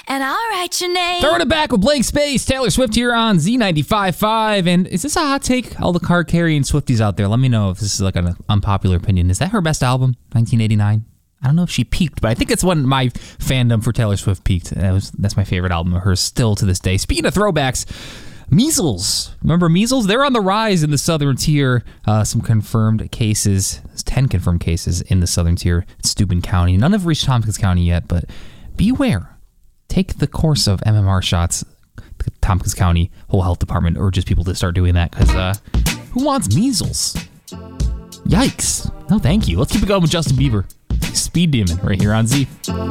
and I'll write your name. Throwing it back with Blank Space, Taylor Swift here on Z95.5. And is this a hot take? All the card-carrying Swifties out there, let me know if this is like an unpopular opinion. Is that her best album, 1989? I don't know if she peaked, but I think it's when my fandom for Taylor Swift peaked. That's my favorite album of hers still to this day. Speaking of throwbacks, measles. Remember measles? They're on the rise in the southern tier. Some confirmed cases, 10 confirmed cases in the southern tier. It's Steuben County. None have reached Tompkins County yet, but beware. Take the course of MMR shots. The Tompkins County whole health department urges people to start doing that because who wants measles? Yikes. No, thank you. Let's keep it going with Justin Bieber. Speed Demon right here on Z.